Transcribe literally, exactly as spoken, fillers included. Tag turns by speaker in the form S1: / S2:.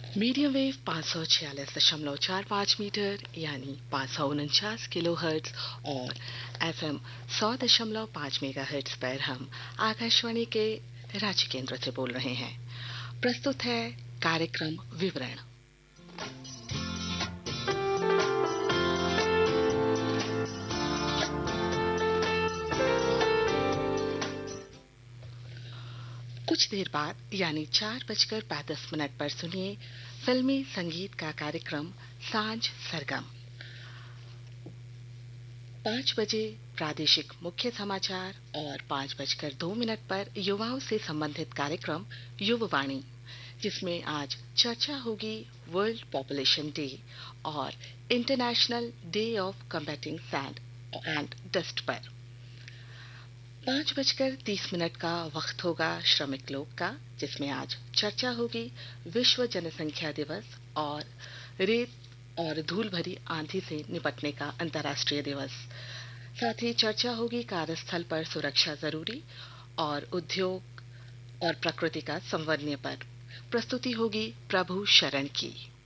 S1: Medium wave पाँच सौ छियालीस दशमलव चार पाँच मीटर यानी पाँच सौ उनचास किलो हर्ट्ज और एफएम सौ दशमलव पाँच मेगा हर्ट्ज पर हम आकाशवाणी के रांची केंद्र से बोल रहे हैं। प्रस्तुत है कार्यक्रम विवरण। कुछ देर बाद यानी चार बजकर पैंतीस मिनट पर सुनिए फिल्मी संगीत का कार्यक्रम सांझ सरगम। पाँच बजे प्रादेशिक मुख्य समाचार और पाँच बजकर दो मिनट पर युवाओं से संबंधित कार्यक्रम युववाणी, जिसमें आज चर्चा होगी वर्ल्ड पॉपुलेशन डे और international day of combating sand and dust पर। पाँच बजकर तीस मिनट का वक्त होगा श्रमिक लोक का, जिसमें आज चर्चा होगी विश्व जनसंख्या दिवस और रेत और धूल भरी आंधी से निपटने का अंतर्राष्ट्रीय दिवस। साथ ही चर्चा होगी कार्यस्थल पर सुरक्षा जरूरी और उद्योग और प्रकृति का संवर्धन पर। प्रस्तुति होगी प्रभु शरण की।